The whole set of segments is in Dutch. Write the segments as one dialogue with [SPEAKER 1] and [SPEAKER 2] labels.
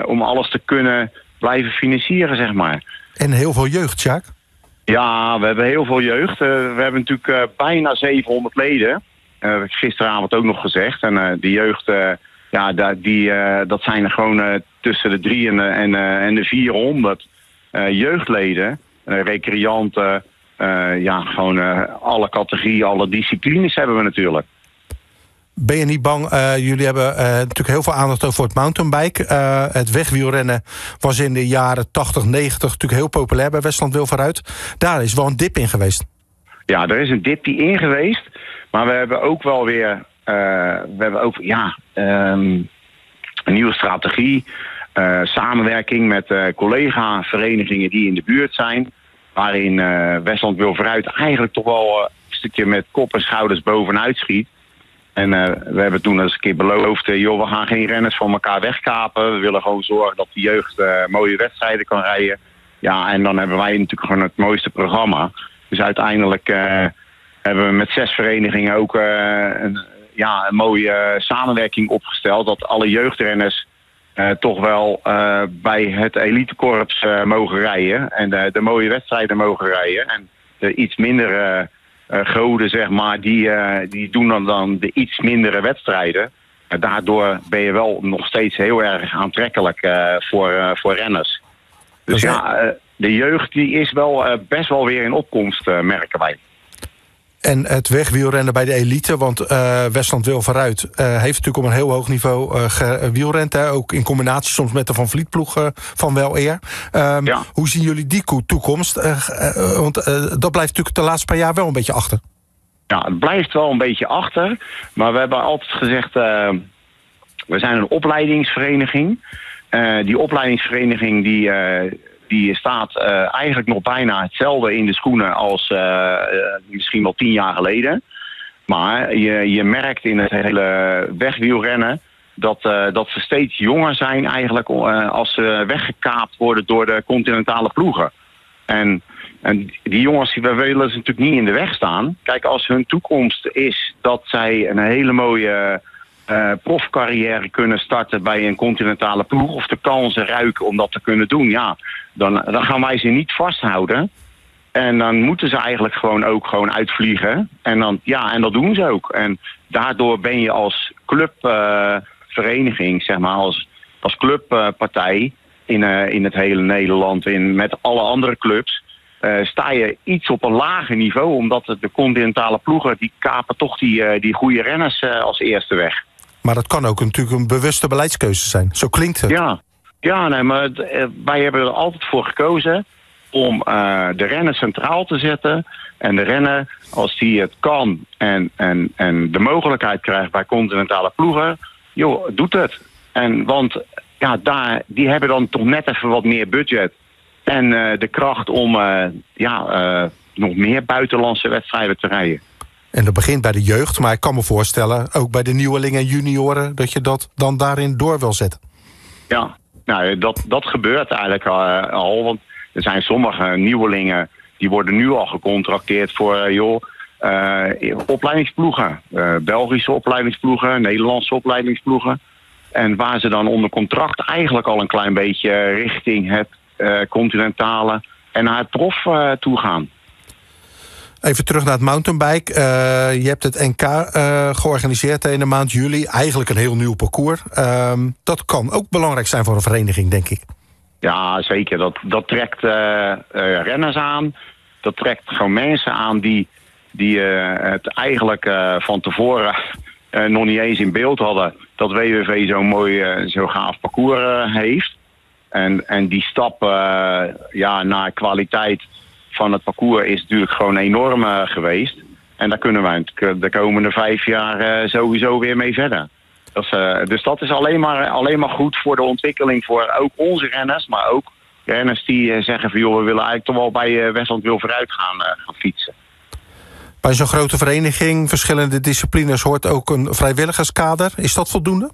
[SPEAKER 1] om alles te kunnen blijven financieren, zeg maar.
[SPEAKER 2] En heel veel jeugd, Sjaak?
[SPEAKER 1] Ja, we hebben heel veel jeugd. We hebben natuurlijk bijna 700 leden. Heb ik gisteravond ook nog gezegd. En die jeugd, dat zijn er gewoon tussen de 300 en de 400 jeugdleden. Recreanten, gewoon alle categorieën, alle disciplines hebben we natuurlijk.
[SPEAKER 2] Ben je niet bang? Jullie hebben natuurlijk heel veel aandacht over het mountainbike. Het wegwielrennen was in de jaren 80, 90 natuurlijk heel populair bij Westland Wil Vooruit. Daar is wel een dip in geweest. Ja,
[SPEAKER 1] er is een dip die in geweest. Maar we hebben ook wel weer een nieuwe strategie. Samenwerking met collega-verenigingen die in de buurt zijn. Waarin Westland Wil Vooruit eigenlijk toch wel een stukje met kop en schouders bovenuit schiet. En we hebben toen eens een keer beloofd, we gaan geen renners van elkaar wegkapen. We willen gewoon zorgen dat de jeugd mooie wedstrijden kan rijden. Ja, en dan hebben wij natuurlijk gewoon het mooiste programma. Dus uiteindelijk hebben we met 6 verenigingen ook een mooie samenwerking opgesteld. Dat alle jeugdrenners toch wel bij het elitekorps mogen rijden. En de mooie wedstrijden mogen rijden. En de iets mindere goden, zeg maar, die doen dan de iets mindere wedstrijden. Daardoor ben je wel nog steeds heel erg aantrekkelijk voor renners. Dus de jeugd die is wel best wel weer in opkomst, merken wij.
[SPEAKER 2] En het wegwielrennen bij de elite, want Westland Wil Vooruit heeft natuurlijk op een heel hoog niveau gewielrend. Ook in combinatie soms met de Van Vliet ploeg van Wel Eer. Hoe zien jullie die toekomst? Want dat blijft natuurlijk de laatste paar jaar wel een beetje achter.
[SPEAKER 1] Ja, het blijft wel een beetje achter. Maar we hebben altijd gezegd, we zijn een opleidingsvereniging. Die opleidingsvereniging die staat eigenlijk nog bijna hetzelfde in de schoenen als misschien wel 10 jaar geleden. Maar je merkt in het hele wegwielrennen dat ze steeds jonger zijn eigenlijk als ze weggekaapt worden door de continentale ploegen. En die jongens, we willen ze natuurlijk niet in de weg staan. Kijk, als hun toekomst is dat zij een hele mooie profcarrière kunnen starten bij een continentale ploeg, of de kansen ruiken om dat te kunnen doen, dan gaan wij ze niet vasthouden. En dan moeten ze eigenlijk gewoon uitvliegen. En dat doen ze ook. En daardoor ben je als clubvereniging, zeg maar, als clubpartij in het hele Nederland, met alle andere clubs, sta je iets op een lager niveau, omdat de continentale ploegen, die kapen toch die goede renners als eerste weg.
[SPEAKER 2] Maar dat kan ook natuurlijk een bewuste beleidskeuze zijn. Zo klinkt het.
[SPEAKER 1] Maar wij hebben er altijd voor gekozen om de renner centraal te zetten. En de renner, als die het kan en de mogelijkheid krijgt bij continentale ploegen, doet het. Want die hebben dan toch net even wat meer budget. En de kracht om nog meer buitenlandse wedstrijden te rijden.
[SPEAKER 2] En dat begint bij de jeugd, maar ik kan me voorstellen, ook bij de nieuwelingen en junioren, dat je dat dan daarin door wil zetten.
[SPEAKER 1] Ja, nou, dat gebeurt eigenlijk al. Want er zijn sommige nieuwelingen, die worden nu al gecontracteerd voor opleidingsploegen. Belgische opleidingsploegen, Nederlandse opleidingsploegen. En waar ze dan onder contract eigenlijk al een klein beetje richting het continentale en naar het prof toe gaan.
[SPEAKER 2] Even terug naar het mountainbike. Je hebt het NK georganiseerd in de maand juli. Eigenlijk een heel nieuw parcours. Dat kan ook belangrijk zijn voor een vereniging, denk ik.
[SPEAKER 1] Ja, zeker. Dat trekt renners aan. Dat trekt gewoon mensen aan die het eigenlijk van tevoren nog niet eens in beeld hadden dat WWV zo'n mooi, zo gaaf parcours heeft. En die stap naar kwaliteit van het parcours is natuurlijk gewoon enorm geweest. En daar kunnen wij de komende 5 jaar sowieso weer mee verder. Dus dat is alleen maar goed voor de ontwikkeling voor ook onze renners, maar ook renners die zeggen van we willen eigenlijk toch wel bij Westland Wil Vooruit gaan fietsen.
[SPEAKER 2] Bij zo'n grote vereniging, verschillende disciplines, hoort ook een vrijwilligerskader. Is dat voldoende?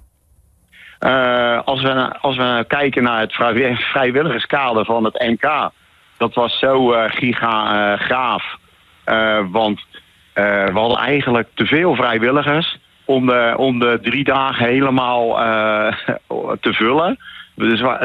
[SPEAKER 1] Als we kijken naar het vrijwilligerskader van het NK, dat was zo gaaf. Want we hadden eigenlijk te veel vrijwilligers om de 3 dagen helemaal te vullen. Dus